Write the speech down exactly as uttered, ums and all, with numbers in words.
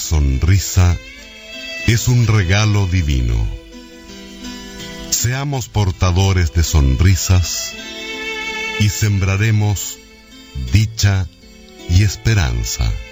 sonrisa es un regalo divino. Seamos portadores de sonrisas y sembraremos dicha y esperanza.